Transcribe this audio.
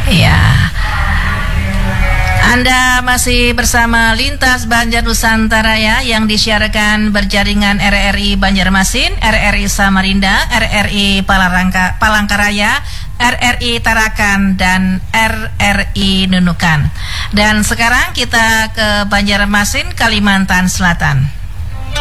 Iya. Anda masih bersama Lintas Banjar Nusantara ya, yang disiarkan berjaringan RRI Banjarmasin, RRI Samarinda, RRI Palangkaraya, RRI Tarakan, dan RRI Nunukan. Dan sekarang kita ke Banjarmasin, Kalimantan Selatan.